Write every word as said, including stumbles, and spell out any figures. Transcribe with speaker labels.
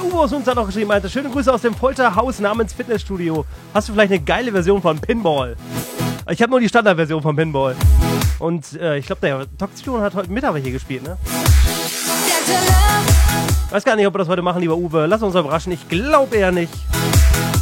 Speaker 1: Uwe aus uns hat auch geschrieben, Alter, schöne Grüße aus dem Folterhaus namens Fitnessstudio. Hast du vielleicht eine geile Version von Pinball? Ich habe nur die Standardversion von Pinball. Und äh, ich glaube, der Toxion hat heute Mittag hier gespielt, ne? Weiß gar nicht, ob wir das heute machen, lieber Uwe. Lass uns überraschen. Ich glaube eher nicht.